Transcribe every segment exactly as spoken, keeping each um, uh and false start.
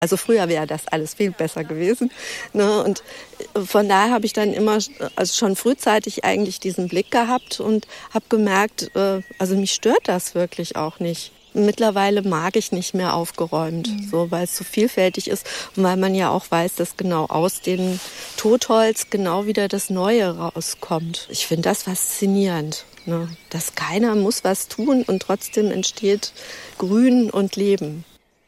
Also früher wäre das alles viel besser gewesen. Ne? Und von daher habe ich dann immer, also schon frühzeitig eigentlich diesen Blick gehabt und habe gemerkt, äh, also mich stört das wirklich auch nicht. Mittlerweile mag ich nicht mehr aufgeräumt, mhm. so, weil es so vielfältig ist und weil man ja auch weiß, dass genau aus dem Totholz genau wieder das Neue rauskommt. Ich finde das faszinierend, ne? Dass keiner muss was tun und trotzdem entsteht Grün und Leben.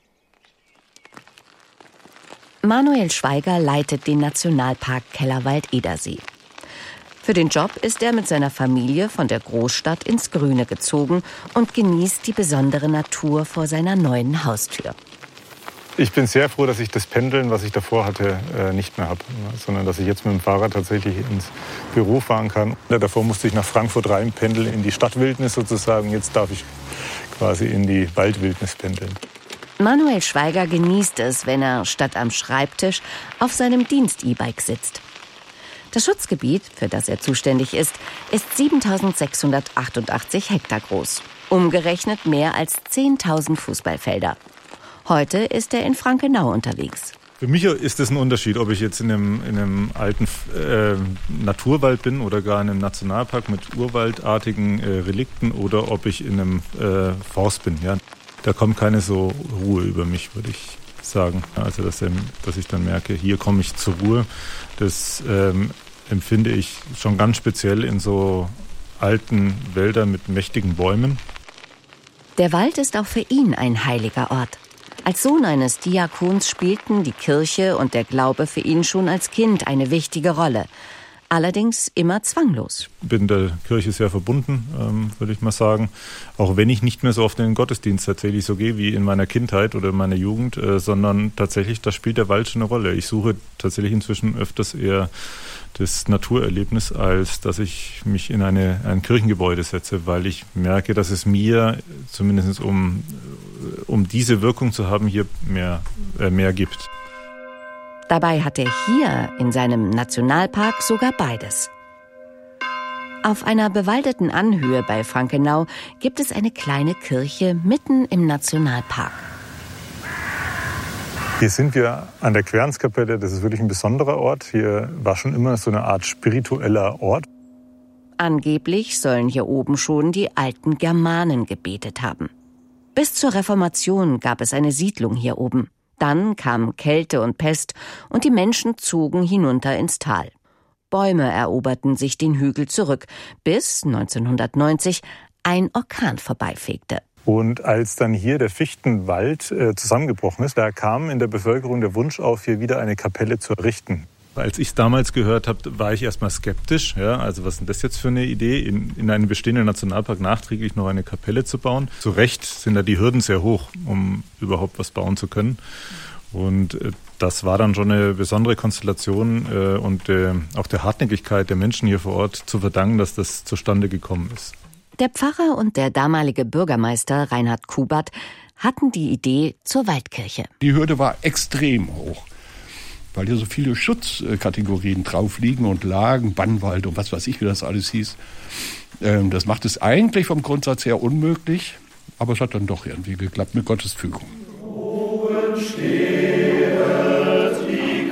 Manuel Schweiger leitet den Nationalpark Kellerwald-Edersee. Für den Job ist er mit seiner Familie von der Großstadt ins Grüne gezogen und genießt die besondere Natur vor seiner neuen Haustür. Ich bin sehr froh, dass ich das Pendeln, was ich davor hatte, nicht mehr habe, sondern dass ich jetzt mit dem Fahrrad tatsächlich ins Büro fahren kann. Davor musste ich nach Frankfurt rein pendeln, in die Stadtwildnis sozusagen. Jetzt darf ich quasi in die Waldwildnis pendeln. Manuel Schweiger genießt es, wenn er statt am Schreibtisch auf seinem Dienst-E-Bike sitzt. Das Schutzgebiet, für das er zuständig ist, ist siebentausendsechshundertachtundachtzig Hektar groß. Umgerechnet mehr als zehntausend Fußballfelder. Heute ist er in Frankenau unterwegs. Für mich ist es ein Unterschied, ob ich jetzt in einem, in einem alten äh, Naturwald bin oder gar in einem Nationalpark mit urwaldartigen äh, Relikten oder ob ich in einem äh, Forst bin. Ja. Da kommt keine so Ruhe über mich, würde ich sagen. Also dass, dass ich dann merke, hier komme ich zur Ruhe. Das ähm, empfinde ich schon ganz speziell in so alten Wäldern mit mächtigen Bäumen. Der Wald ist auch für ihn ein heiliger Ort. Als Sohn eines Diakons spielten die Kirche und der Glaube für ihn schon als Kind eine wichtige Rolle. Allerdings immer zwanglos. Ich bin der Kirche sehr verbunden, ähm, würde ich mal sagen. Auch wenn ich nicht mehr so oft in den Gottesdienst tatsächlich so gehe wie in meiner Kindheit oder in meiner Jugend, äh, sondern tatsächlich, da spielt der Wald schon eine Rolle. Ich suche tatsächlich inzwischen öfters eher das Naturerlebnis, als dass ich mich in eine, ein Kirchengebäude setze, weil ich merke, dass es mir, zumindest um, um diese Wirkung zu haben, hier mehr, äh, mehr gibt. Dabei hat er hier in seinem Nationalpark sogar beides. Auf einer bewaldeten Anhöhe bei Frankenau gibt es eine kleine Kirche mitten im Nationalpark. Hier sind wir an der Querenskapelle. Das ist wirklich ein besonderer Ort. Hier war schon immer so eine Art spiritueller Ort. Angeblich sollen hier oben schon die alten Germanen gebetet haben. Bis zur Reformation gab es eine Siedlung hier oben. Dann kamen Kälte und Pest und die Menschen zogen hinunter ins Tal. Bäume eroberten sich den Hügel zurück, bis neunzehnhundertneunzig ein Orkan vorbeifegte. Und als dann hier der Fichtenwald äh, zusammengebrochen ist, da kam in der Bevölkerung der Wunsch auf, hier wieder eine Kapelle zu errichten. Als ich es damals gehört habe, war ich erstmal skeptisch. Ja, also was ist denn das jetzt für eine Idee, in, in einem bestehenden Nationalpark nachträglich noch eine Kapelle zu bauen? Zu Recht sind da die Hürden sehr hoch, um überhaupt was bauen zu können. Und äh, das war dann schon eine besondere Konstellation äh, und äh, auch der Hartnäckigkeit der Menschen hier vor Ort zu verdanken, dass das zustande gekommen ist. Der Pfarrer und der damalige Bürgermeister Reinhard Kubert hatten die Idee zur Waldkirche. Die Hürde war extrem hoch, weil hier so viele Schutzkategorien drauf liegen und lagen, Bannwald und was weiß ich, wie das alles hieß. Das macht es eigentlich vom Grundsatz her unmöglich, aber es hat dann doch irgendwie geklappt mit Gottes Fügung. Oben steht die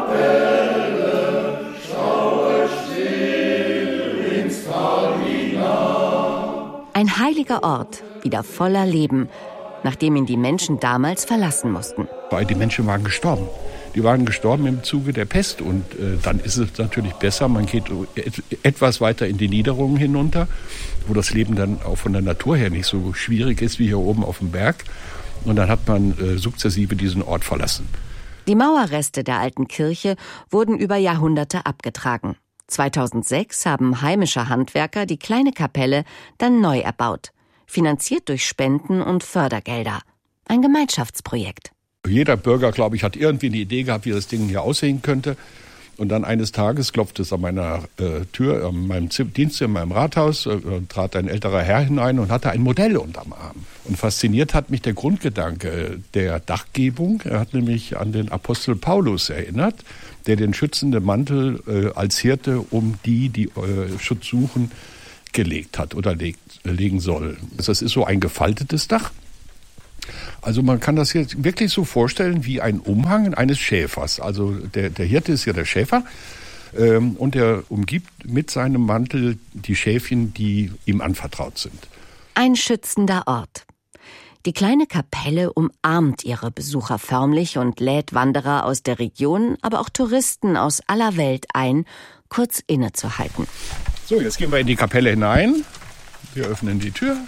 Kapelle, schaue still ins Tal hinein. Ein heiliger Ort, wieder voller Leben, nachdem ihn die Menschen damals verlassen mussten. Weil die Menschen waren gestorben. Die waren gestorben im Zuge der Pest und äh, dann ist es natürlich besser, man geht et- etwas weiter in die Niederungen hinunter, wo das Leben dann auch von der Natur her nicht so schwierig ist wie hier oben auf dem Berg. Und dann hat man äh, sukzessive diesen Ort verlassen. Die Mauerreste der alten Kirche wurden über Jahrhunderte abgetragen. zweitausendsechs haben heimische Handwerker die kleine Kapelle dann neu erbaut, finanziert durch Spenden und Fördergelder. Ein Gemeinschaftsprojekt. Jeder Bürger, glaube ich, hat irgendwie eine Idee gehabt, wie das Ding hier aussehen könnte. Und dann eines Tages klopfte es an meiner äh, Tür, an meinem Dienst in meinem Rathaus, äh, trat ein älterer Herr hinein und hatte ein Modell unterm Arm. Und fasziniert hat mich der Grundgedanke der Dachgebung. Er hat nämlich an den Apostel Paulus erinnert, der den schützenden Mantel äh, als Hirte um die, die äh, Schutz suchen, gelegt hat oder legt, legen soll. Das ist so ein gefaltetes Dach. Also man kann das jetzt wirklich so vorstellen wie ein Umhang eines Schäfers. Also der, der Hirte ist ja der Schäfer ähm, und er umgibt mit seinem Mantel die Schäfchen, die ihm anvertraut sind. Ein schützender Ort. Die kleine Kapelle umarmt ihre Besucher förmlich und lädt Wanderer aus der Region, aber auch Touristen aus aller Welt ein, kurz innezuhalten. So, jetzt gehen wir in die Kapelle hinein. Wir öffnen die Tür.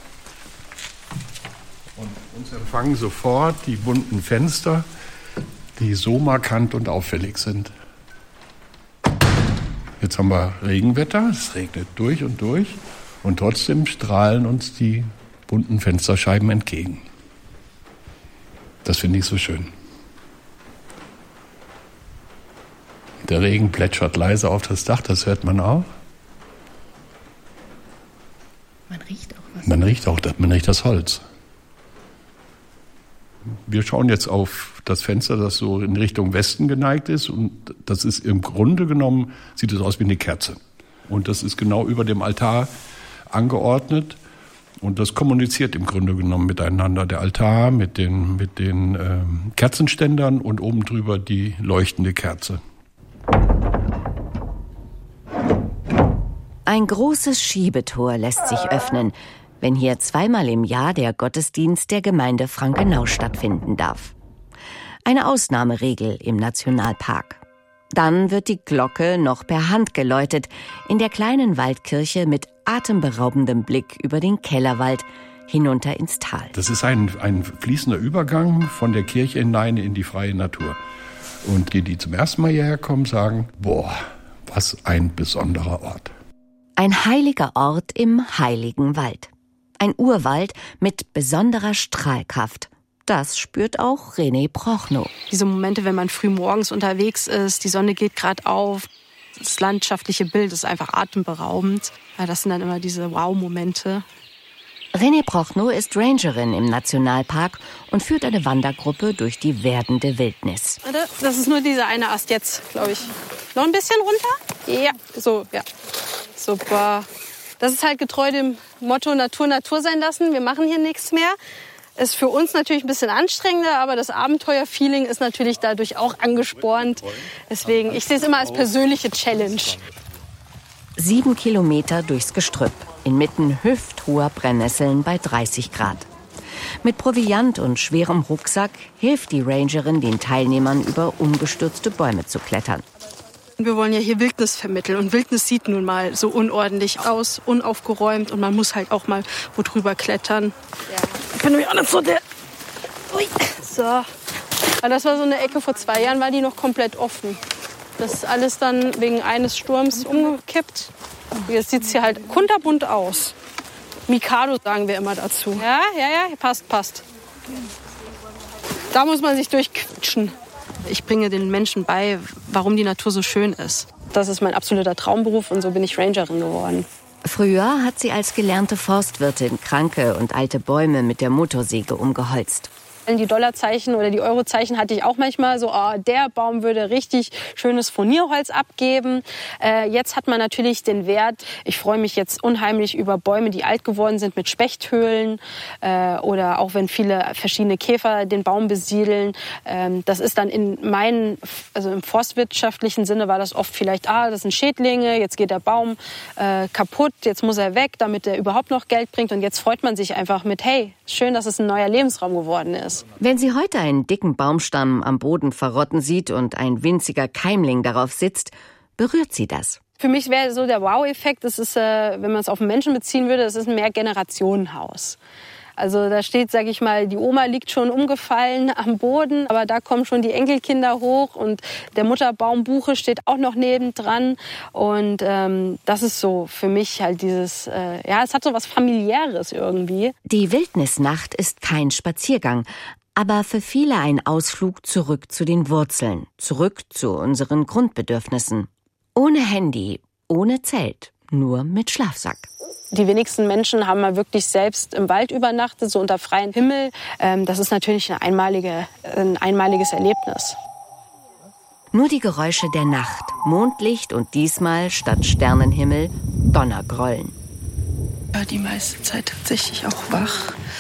Und uns empfangen sofort die bunten Fenster, die so markant und auffällig sind. Jetzt haben wir Regenwetter, es regnet durch und durch. Und trotzdem strahlen uns die bunten Fensterscheiben entgegen. Das finde ich so schön. Der Regen plätschert leise auf das Dach, das hört man auch. Man riecht auch was. Man riecht auch man riecht das Holz. Wir schauen jetzt auf das Fenster, das so in Richtung Westen geneigt ist. Und das ist im Grunde genommen, sieht es aus wie eine Kerze. Und das ist genau über dem Altar angeordnet. Und das kommuniziert im Grunde genommen miteinander. Der Altar mit den, mit den ähm, Kerzenständern und oben drüber die leuchtende Kerze. Ein großes Schiebetor lässt sich öffnen, wenn hier zweimal im Jahr der Gottesdienst der Gemeinde Frankenau stattfinden darf. Eine Ausnahmeregel im Nationalpark. Dann wird die Glocke noch per Hand geläutet, in der kleinen Waldkirche mit atemberaubendem Blick über den Kellerwald hinunter ins Tal. Das ist ein, ein fließender Übergang von der Kirche hinein in die freie Natur. Und die, die zum ersten Mal hierher kommen, sagen, boah, was ein besonderer Ort. Ein heiliger Ort im heiligen Wald. Ein Urwald mit besonderer Strahlkraft. Das spürt auch René Prochnow. Diese Momente, wenn man früh morgens unterwegs ist, die Sonne geht gerade auf, das landschaftliche Bild ist einfach atemberaubend. Ja, das sind dann immer diese Wow-Momente. René Prochnow ist Rangerin im Nationalpark und führt eine Wandergruppe durch die werdende Wildnis. Das ist nur dieser eine Ast jetzt, glaube ich. Noch ein bisschen runter? Ja, so, ja. Super. Das ist halt getreu dem Motto Natur, Natur sein lassen. Wir machen hier nichts mehr. Ist für uns natürlich ein bisschen anstrengender, aber das Abenteuerfeeling ist natürlich dadurch auch angespornt. Deswegen, ich sehe es immer als persönliche Challenge. Sieben Kilometer durchs Gestrüpp, inmitten hüfthoher Brennnesseln bei dreißig Grad. Mit Proviant und schwerem Rucksack hilft die Rangerin den Teilnehmern, über umgestürzte Bäume zu klettern. Wir wollen ja hier Wildnis vermitteln und Wildnis sieht nun mal so unordentlich aus, unaufgeräumt und man muss halt auch mal wo drüber klettern. Ja. Ich bin nämlich auch nicht so der... Ui. So. Aber das war so eine Ecke, vor zwei Jahren war die noch komplett offen. Das ist alles dann wegen eines Sturms umgekippt. Jetzt sieht es hier halt kunterbunt aus. Mikado sagen wir immer dazu. Ja, ja, ja, passt, passt. Da muss man sich durchquetschen. Ich bringe den Menschen bei, warum die Natur so schön ist. Das ist mein absoluter Traumberuf und so bin ich Rangerin geworden. Früher hat sie als gelernte Forstwirtin kranke und alte Bäume mit der Motorsäge umgeholzt. Die Dollarzeichen oder die Eurozeichen hatte ich auch manchmal so, oh, der Baum würde richtig schönes Furnierholz abgeben. Äh, jetzt hat man natürlich den Wert, ich freue mich jetzt unheimlich über Bäume, die alt geworden sind mit Spechthöhlen äh, oder auch wenn viele verschiedene Käfer den Baum besiedeln. Ähm, das ist dann in meinen, also im forstwirtschaftlichen Sinne war das oft vielleicht, ah, das sind Schädlinge, jetzt geht der Baum äh, kaputt, jetzt muss er weg, damit er überhaupt noch Geld bringt. Und jetzt freut man sich einfach mit, hey, schön, dass es ein neuer Lebensraum geworden ist. Wenn sie heute einen dicken Baumstamm am Boden verrotten sieht und ein winziger Keimling darauf sitzt, berührt sie das. Für mich wäre so der Wow-Effekt, das ist, äh, wenn man es auf einen Menschen beziehen würde, das ist ein Mehrgenerationenhaus. Also da steht, sag ich mal, die Oma liegt schon umgefallen am Boden, aber da kommen schon die Enkelkinder hoch und der Mutterbaum Buche steht auch noch nebendran. Und ähm, das ist so für mich halt dieses, äh, ja, es hat so was Familiäres irgendwie. Die Wildnisnacht ist kein Spaziergang, aber für viele ein Ausflug zurück zu den Wurzeln, zurück zu unseren Grundbedürfnissen. Ohne Handy, ohne Zelt, nur mit Schlafsack. Die wenigsten Menschen haben mal wirklich selbst im Wald übernachtet, so unter freiem Himmel. Das ist natürlich eine einmalige, ein einmaliges Erlebnis. Nur die Geräusche der Nacht, Mondlicht und diesmal statt Sternenhimmel Donnergrollen. Ja, die meiste Zeit tatsächlich auch wach,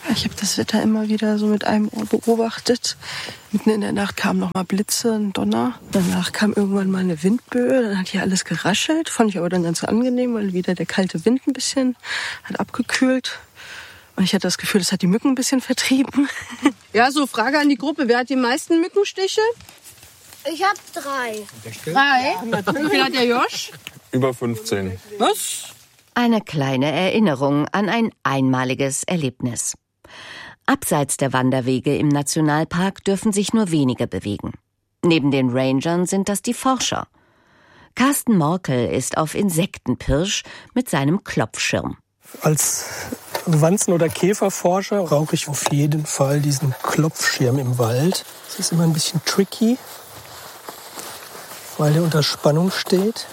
Ich habe das Wetter immer wieder so mit einem Ohr beobachtet. Mitten in der Nacht kamen noch mal Blitze, ein Donner. Danach kam irgendwann mal eine Windböe. Dann hat hier alles geraschelt. Fand ich aber dann ganz angenehm, weil wieder der kalte Wind ein bisschen hat abgekühlt. Und ich hatte das Gefühl, das hat die Mücken ein bisschen vertrieben. Ja, so Frage an die Gruppe. Wer hat die meisten Mückenstiche? Ich habe drei. Drei? Wie viel hat der Josch? Über fünfzehn. Was? Eine kleine Erinnerung an ein einmaliges Erlebnis. Abseits der Wanderwege im Nationalpark dürfen sich nur wenige bewegen. Neben den Rangern sind das die Forscher. Carsten Morkel ist auf Insektenpirsch mit seinem Klopfschirm. Als Wanzen- oder Käferforscher brauche ich auf jeden Fall diesen Klopfschirm im Wald. Das ist immer ein bisschen tricky, weil der unter Spannung steht.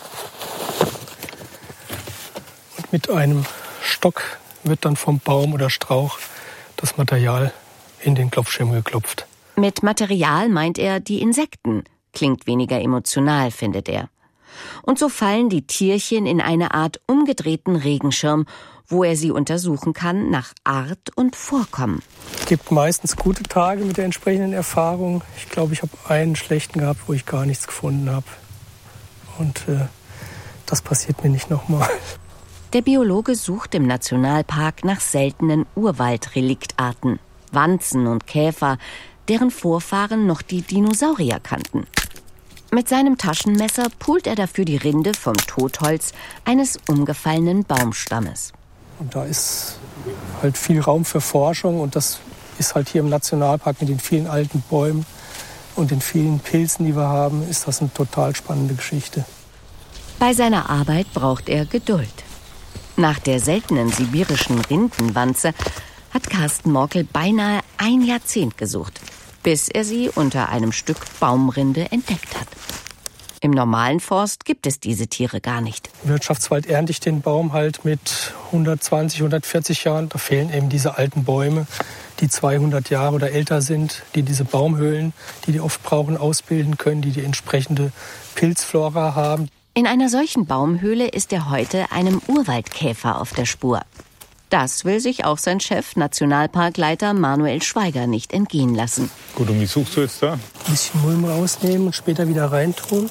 Und mit einem Stock wird dann vom Baum oder Strauch das Material in den Klopfschirm geklopft. Mit Material meint er die Insekten. Klingt weniger emotional, findet er. Und so fallen die Tierchen in eine Art umgedrehten Regenschirm, wo er sie untersuchen kann nach Art und Vorkommen. Es gibt meistens gute Tage mit der entsprechenden Erfahrung. Ich glaube, ich habe einen schlechten gehabt, wo ich gar nichts gefunden habe. Und äh, das passiert mir nicht nochmal. Der Biologe sucht im Nationalpark nach seltenen Urwaldreliktarten, Wanzen und Käfer, deren Vorfahren noch die Dinosaurier kannten. Mit seinem Taschenmesser pult er dafür die Rinde vom Totholz eines umgefallenen Baumstammes. Und da ist halt viel Raum für Forschung und das ist halt hier im Nationalpark mit den vielen alten Bäumen und den vielen Pilzen, die wir haben, ist das eine total spannende Geschichte. Bei seiner Arbeit braucht er Geduld. Nach der seltenen sibirischen Rindenwanze hat Carsten Morkel beinahe ein Jahrzehnt gesucht, bis er sie unter einem Stück Baumrinde entdeckt hat. Im normalen Forst gibt es diese Tiere gar nicht. Im Wirtschaftswald ernte ich den Baum halt mit hundertzwanzig, hundertvierzig Jahren. Da fehlen eben diese alten Bäume, die zweihundert Jahre oder älter sind, die diese Baumhöhlen, die die oft brauchen, ausbilden können, die die entsprechende Pilzflora haben. In einer solchen Baumhöhle ist er heute einem Urwaldkäfer auf der Spur. Das will sich auch sein Chef, Nationalparkleiter Manuel Schweiger, nicht entgehen lassen. Gut, und wie suchst du jetzt da? Ein bisschen Mulm rausnehmen und später wieder reintun.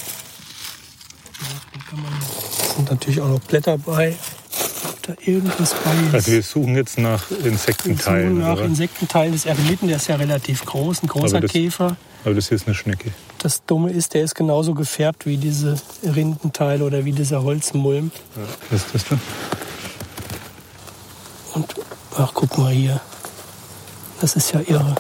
Da sind natürlich auch noch Blätter bei. Ob da irgendwas bei ist. Also wir suchen jetzt nach Insektenteilen. Wir suchen nach oder? Insektenteilen des Eremiten, der ist ja relativ groß, ein großer aber das, Käfer. Aber das hier ist eine Schnecke. Das Dumme ist, der ist genauso gefärbt wie diese Rindenteile oder wie dieser Holzmulm. Ja, was ist das denn? Und ach, guck mal hier. Das ist ja irre.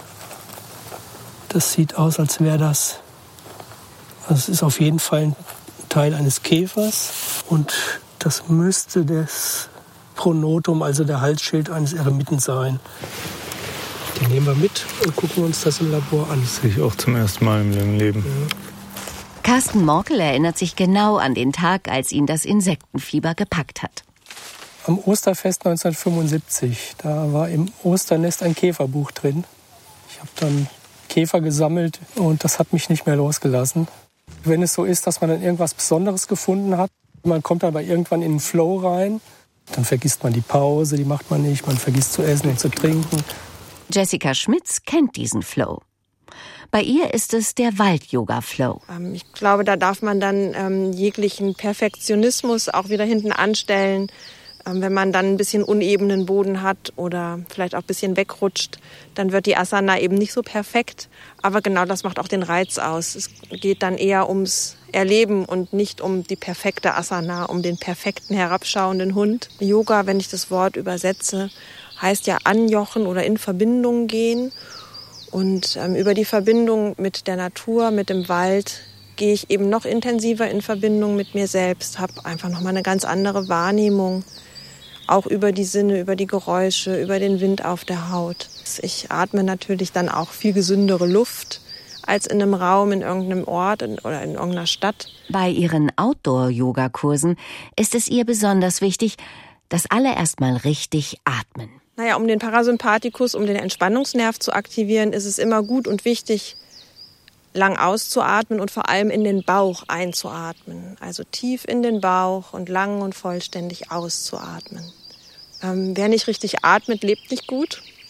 Das sieht aus, als wäre das... Also es ist auf jeden Fall ein Teil eines Käfers. Und das müsste das Pronotum, also der Halsschild eines Eremiten sein. Den nehmen wir mit und gucken uns das im Labor an. Das sehe ich auch zum ersten Mal im Leben. Ja. Carsten Morkel erinnert sich genau an den Tag, als ihn das Insektenfieber gepackt hat. Am Osterfest neunzehnhundertfünfundsiebzig, da war im Osternest ein Käferbuch drin. Ich habe dann Käfer gesammelt und das hat mich nicht mehr losgelassen. Wenn es so ist, dass man dann irgendwas Besonderes gefunden hat, man kommt aber irgendwann in den Flow rein, dann vergisst man die Pause, die macht man nicht, man vergisst zu essen und zu trinken. Jessica Schmitz kennt diesen Flow. Bei ihr ist es der Wald-Yoga-Flow. Ich glaube, da darf man dann ähm, jeglichen Perfektionismus auch wieder hinten anstellen. Wenn man dann ein bisschen unebenen Boden hat oder vielleicht auch ein bisschen wegrutscht, dann wird die Asana eben nicht so perfekt. Aber genau das macht auch den Reiz aus. Es geht dann eher ums Erleben und nicht um die perfekte Asana, um den perfekten herabschauenden Hund. Yoga, wenn ich das Wort übersetze, heißt ja anjochen oder in Verbindung gehen. Und ähm, über die Verbindung mit der Natur, mit dem Wald, gehe ich eben noch intensiver in Verbindung mit mir selbst, habe einfach nochmal eine ganz andere Wahrnehmung. Auch über die Sinne, über die Geräusche, über den Wind auf der Haut. Ich atme natürlich dann auch viel gesündere Luft als in einem Raum, in irgendeinem Ort oder in irgendeiner Stadt. Bei ihren Outdoor-Yoga-Kursen ist es ihr besonders wichtig, dass alle erstmal richtig atmen. Naja, um den Parasympathikus, um den Entspannungsnerv zu aktivieren, ist es immer gut und wichtig, lang auszuatmen und vor allem in den Bauch einzuatmen. Also tief in den Bauch und lang und vollständig auszuatmen. Ähm, wer nicht richtig atmet, lebt nicht gut.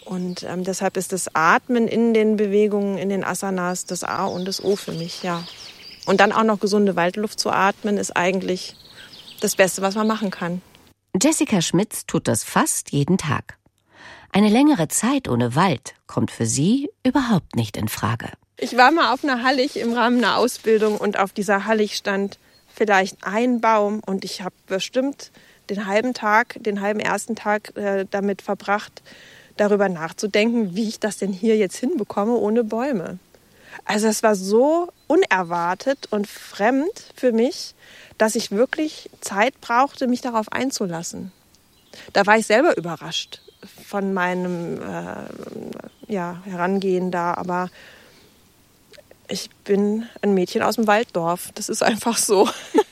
Und ähm, deshalb ist das Atmen in den Bewegungen, in den Asanas, das A und das O für mich, ja. Und dann auch noch gesunde Waldluft zu atmen, ist eigentlich das Beste, was man machen kann. Jessica Schmitz tut das fast jeden Tag. Eine längere Zeit ohne Wald kommt für sie überhaupt nicht in Frage. Ich war mal auf einer Hallig im Rahmen einer Ausbildung und auf dieser Hallig stand vielleicht ein Baum und ich habe bestimmt den halben Tag, den halben ersten Tag äh, damit verbracht, darüber nachzudenken, wie ich das denn hier jetzt hinbekomme ohne Bäume. Also es war so unerwartet und fremd für mich, dass ich wirklich Zeit brauchte, mich darauf einzulassen. Da war ich selber überrascht von meinem äh, ja, Herangehen da, aber ich bin ein Mädchen aus dem Walddorf. Das ist einfach so.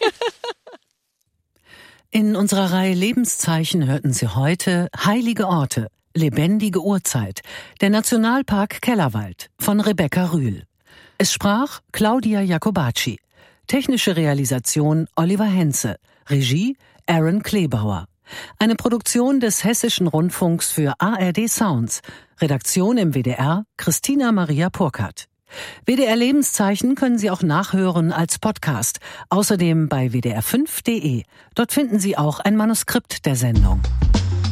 In unserer Reihe Lebenszeichen hörten Sie heute Heilige Orte, lebendige Urzeit, der Nationalpark Kellerwald von Rebecca Rühl. Es sprach Claudia Jacobacci. Technische Realisation Oliver Henze. Regie Aaron Kleebauer. Eine Produktion des Hessischen Rundfunks für A R D Sounds. Redaktion im W D R Christina Maria Purkert. W D R Lebenszeichen können Sie auch nachhören als Podcast. Außerdem bei w d r fünf punkt d e. Dort finden Sie auch ein Manuskript der Sendung.